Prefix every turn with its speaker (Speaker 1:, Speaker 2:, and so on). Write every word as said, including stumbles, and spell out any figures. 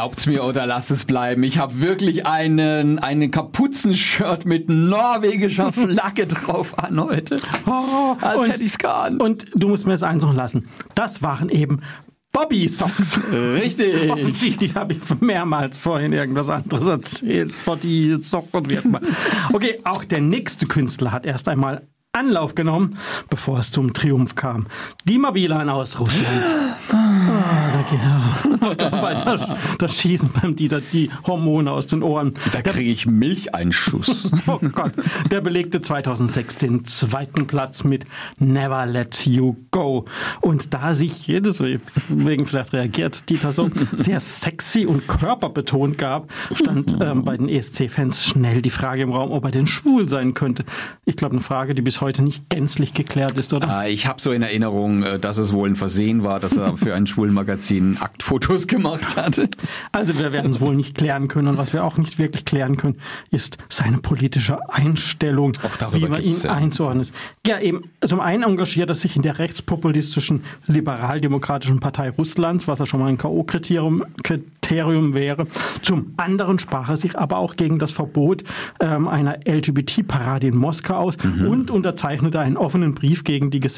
Speaker 1: glaubt's mir oder lasst es bleiben. Ich habe wirklich einen, einen Kapuzenshirt mit norwegischer Flagge drauf an heute.
Speaker 2: Oh,
Speaker 1: Als
Speaker 2: und,
Speaker 1: hätte ich's geahnt.
Speaker 2: Und du musst mir das eins noch lassen. Das waren eben Bobby-Socks.
Speaker 1: Richtig.
Speaker 2: Offensichtlich habe ich mehrmals vorhin irgendwas anderes erzählt. Body, Sock und wie auch immer. Okay, auch der nächste Künstler hat erst einmal Anlauf genommen, bevor es zum Triumph kam. Dima Bilan aus Russland. Oh, da, da, da schießen beim Dieter die Hormone aus den Ohren.
Speaker 1: Da kriege ich Milcheinschuss.
Speaker 2: Oh Gott. Der belegte zweitausendsechs den zweiten Platz mit Never Let You Go. Und da sich jedes, wegen vielleicht reagiert Dieter so, sehr sexy und körperbetont gab, stand ähm, bei den E S C-Fans schnell die Frage im Raum, ob er denn schwul sein könnte. Ich glaube, eine Frage, die bis heute nicht gänzlich geklärt ist, oder?
Speaker 1: Ich habe so in Erinnerung, dass es wohl ein Versehen war, dass er für ein Schwulenmagazin Aktfotos gemacht hatte.
Speaker 2: Also wir werden es wohl nicht klären können. Und was wir auch nicht wirklich klären können, ist seine politische Einstellung, wie man ihn ja. einzuordnen ist. Ja, eben, zum einen engagiert er sich in der rechtspopulistischen liberaldemokratischen Partei Russlands, was ja schon mal ein K O-Kriterium Kriterium wäre. Zum anderen sprach er sich aber auch gegen das Verbot ähm, einer L G B T-Parade in Moskau aus mhm. und unterzeichnete einen offenen Brief gegen die Gesellschaft